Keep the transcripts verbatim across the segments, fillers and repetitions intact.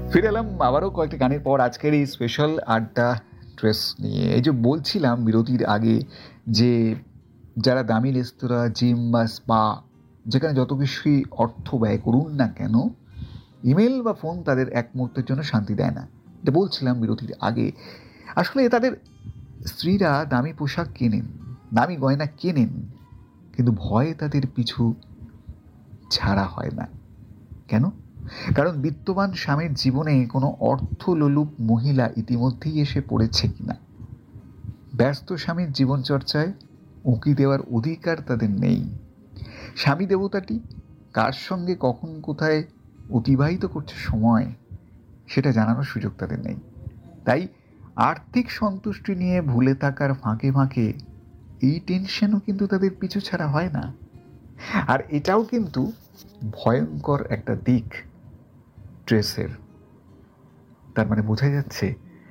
ফিরে এলাম আবারও কয়েকটি গানের পর আজকের এই স্পেশাল আড্ডা ড্রেস নিয়ে। এই যে বলছিলাম বিরতির আগে যে যারা দামি রেস্তোরাঁ, জিম বা স্পা, যেখানে যত কিছুই অর্থ ব্যয় করুন না কেন, ইমেল বা ফোন তাদের এক মুহূর্তের জন্য শান্তি দেয় না। এটা বলছিলাম বিরতির আগে। আসলে তাদের স্ত্রীরা দামি পোশাক কেনেন, দামি গয়না কেনেন, কিন্তু ভয়ে তাদের পিছু ছাড়া হয় না। কেন? কারণ বিত্তবান স্বামীর জীবনে কোনো অর্থলোলুপ মহিলা ইতিমধ্যেই এসে পড়েছে কিনা। ব্যস্ত স্বামীর জীবনচর্চায় উঁকি দেওয়ার অধিকার তাদের নেই। স্বামী দেবতাটি কার সঙ্গে কখন কোথায় অতিবাহিত করছে সময়, সেটা জানানোর সুযোগ তাদের নেই। তাই আর্থিক সন্তুষ্টি নিয়ে ভুলে থাকার ফাঁকে ফাঁকে এই টেনশনও কিন্তু তাদের পিছু ছাড়া হয় না। আর এটাও কিন্তু ভয়ঙ্কর একটা দিক ড্রেসের। তার মানে বোঝা যাচ্ছে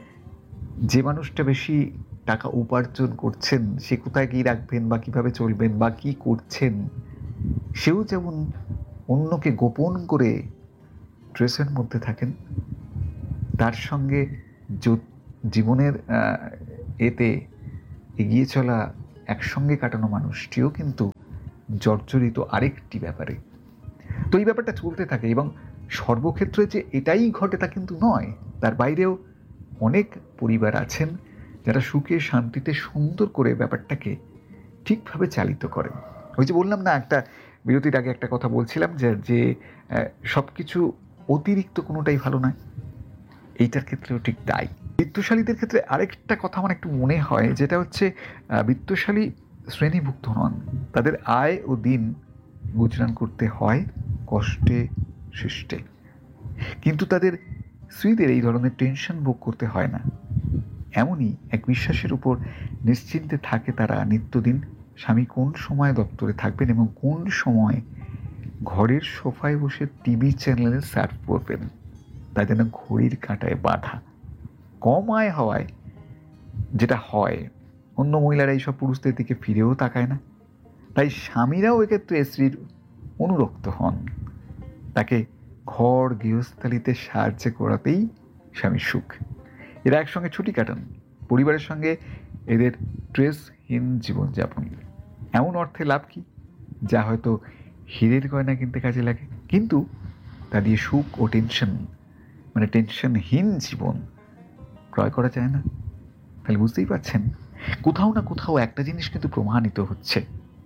যে মানুষটা বেশি টাকা উপার্জন করছেন, সে কোথায় কী রাখবেন বা কীভাবে চলবেন বা কী করছেন, সেও যেমন অন্যকে গোপন করে ড্রেসের মধ্যে থাকেন, তার সঙ্গে জীবনের এতে এগিয়ে চলা একসঙ্গে কাটানো মানুষটিও কিন্তু জর্জরিত আরেকটি ব্যাপারে। তো এই ব্যাপারটা চলতে থাকে এবং সর্বক্ষেত্রে যে এটাই ঘটে তা কিন্তু নয়। তার বাইরেও অনেক পরিবার আছেন যারা সুখে শান্তিতে সুন্দর করে ব্যাপারটাকে ঠিকভাবে চালিত করেন। ওই যে বললাম না, একটা বিরতির আগে একটা কথা বলছিলাম যে যে সব কিছু অতিরিক্ত কোনোটাই ভালো নয়, এইটার ক্ষেত্রেও ঠিক তাই। বিত্তশালীদের ক্ষেত্রে আরেকটা কথা আমার একটু মনে হয়, যেটা হচ্ছে বিত্তশালী শ্রেণীভুক্ত নন, তাদের আয় ও দিন গুজরান করতে হয় কষ্টে সৃষ্টে, কিন্তু তাদের স্ত্রীদের এই ধরনের টেনশন ভোগ করতে হয় না। এমনই এক বিশ্বাসের উপর নিশ্চিন্তে থাকে তারা নিত্যদিন স্বামী কোন সময় দপ্তরে থাকবেন এবং কোন সময় ঘরের সোফায় বসে টিভি চ্যানেলে সার্ভ করবেন, তা যেন ঘড়ির কাঁটায় বাঁধা। কম আয় হওয়ায় যেটা হয়, অন্য মহিলারা এইসব পুরুষদের দিকে ফিরেও তাকায় না। তাই স্বামীরাও এক্ষেত্রে স্ত্রীর অনুরক্ত হন, তাকে ঘর গৃহস্থালিতে সাহায্য করাতেই স্বামীর সুখ। এরা একসঙ্গে ছুটি কাটান, পরিবারের সঙ্গে এদের স্ট্রেসহীন জীবনযাপন। এমন অর্থে লাভ কি, যা হয়তো হীরের গয়না কিনতে কাজে লাগে, কিন্তু তা দিয়ে সুখ ও টেনশন, মানে টেনশনহীন জীবন ক্রয় করা যায় না। তাহলে বুঝতেই পারছেন, কোথাও না কোথাও একটা জিনিস কিন্তু প্রমাণিত হচ্ছে,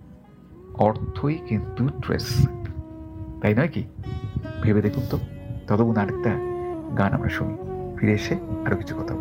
অর্থই কিন্তু ড্রেস, তাই নয় কি? ভেবে দেখুন তো। ততক্ষণ আরেকটা গান আমরা শুনি, ফিরে এসে আরো কিছু কথা।